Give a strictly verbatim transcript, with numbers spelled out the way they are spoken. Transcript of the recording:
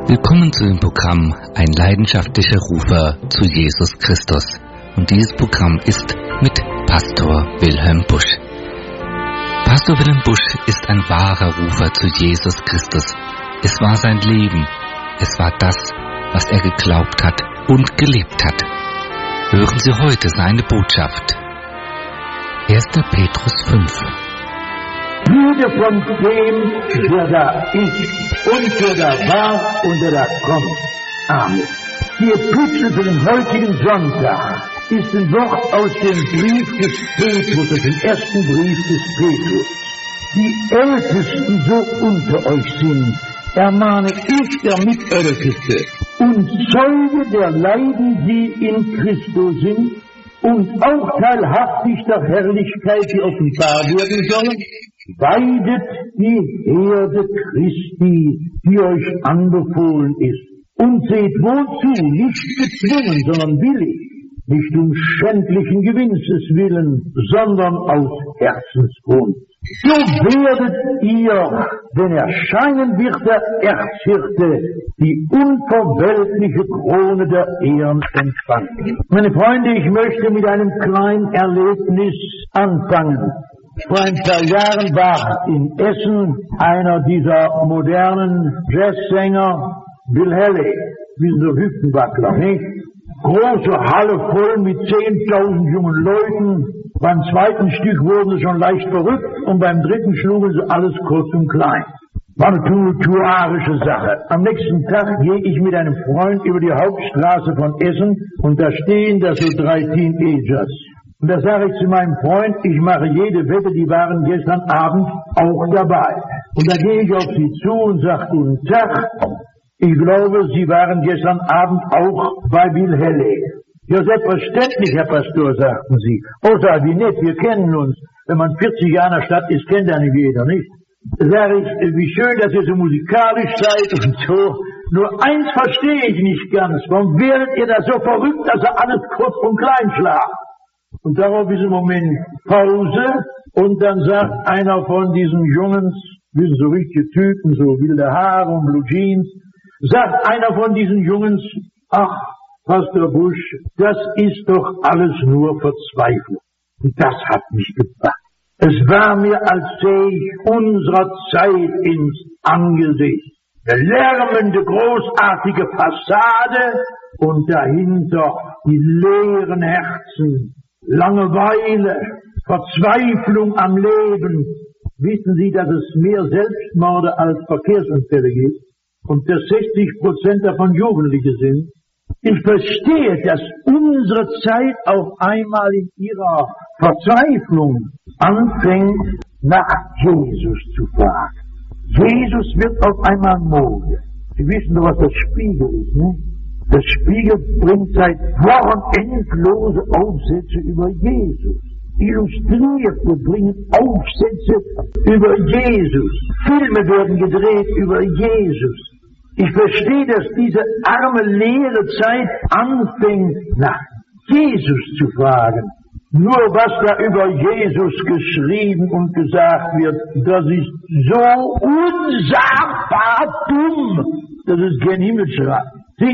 Willkommen zu dem Programm Ein leidenschaftlicher Rufer zu Jesus Christus. Und dieses Programm ist mit Pastor Wilhelm Busch. Pastor Wilhelm Busch ist ein wahrer Rufer zu Jesus Christus. Es war sein Leben. Es war das, was er geglaubt hat und gelebt hat. Hören Sie heute seine Botschaft. erster Petrus fünf. Rede von dem, der da ist und der da war und der da kommt. Amen. Die Epistel für den heutigen Sonntag ist ein Wort aus dem Brief des Petrus, aus dem ersten Brief des Petrus. Die Ältesten so unter euch sind, ermahne ich, der Mitälteste, und Zeuge der Leiden, die in Christus sind, und auch teilhaftig der Herrlichkeit, die offenbar werden sollen, weidet die Herde Christi, die euch anbefohlen ist. Und seht wozu, nicht gezwungen, sondern willig, nicht um schändlichen Gewinnes willen, sondern aus Herzensgrund. So werdet ihr, wenn erscheinen wird der Erzhirte, die unverweltliche Krone der Ehren empfangen. Meine Freunde, ich möchte mit einem kleinen Erlebnis anfangen. Vor ein paar Jahren war in Essen einer dieser modernen Jazzsänger, Bill Haley, wie so Hüftenwackler, nicht? Große Halle voll mit zehntausend jungen Leuten. Beim zweiten Stück wurden sie schon leicht verrückt und beim dritten schlugen sie alles kurz und klein. War eine tumultuarische Sache. Am nächsten Tag gehe ich mit einem Freund über die Hauptstraße von Essen und da stehen da so drei Teenagers. Und da sage ich zu meinem Freund, ich mache jede Wette, die waren gestern Abend auch dabei. Und da gehe ich auf sie zu und sage, guten Tag, ich glaube, Sie waren gestern Abend auch bei Bill Haley. Ja, selbstverständlich, Herr Pastor, sagten sie. Oh, sag, wie nett, wir kennen uns. Wenn man vierzig Jahre in der Stadt ist, kennt ja nicht jeder, nicht? Da sage ich, wie schön, dass ihr so musikalisch seid und so. Nur eins verstehe ich nicht ganz. Warum werdet ihr da so verrückt, dass ihr alles kurz und klein schlagt? Und darauf ist im Moment Pause und dann sagt einer von diesen Jungs, wie so richtige Typen, so wilde Haare und Blue Jeans, sagt einer von diesen Jungs, ach, Pastor Busch, das ist doch alles nur Verzweiflung. Und das hat mich gepackt. Es war mir, als sähe ich unserer Zeit ins Angesicht. Eine lärmende, großartige Fassade und dahinter die leeren Herzen, Langeweile, Verzweiflung am Leben. Wissen Sie, dass es mehr Selbstmorde als Verkehrsunfälle gibt? Und dass sechzig Prozent davon Jugendliche sind. Ich verstehe, dass unsere Zeit auf einmal in ihrer Verzweiflung anfängt, nach Jesus zu fragen. Jesus wird auf einmal Mode. Sie wissen doch, was das Spiegel ist, ne? Das Spiegel bringt seit Wochen endlose Aufsätze über Jesus. Illustrierte bringen Aufsätze über Jesus. Filme werden gedreht über Jesus. Ich verstehe, dass diese arme, leere Zeit anfängt, nach Jesus zu fragen. Nur was da über Jesus geschrieben und gesagt wird, das ist so unsagbar dumm, dass es gen Himmel schreit.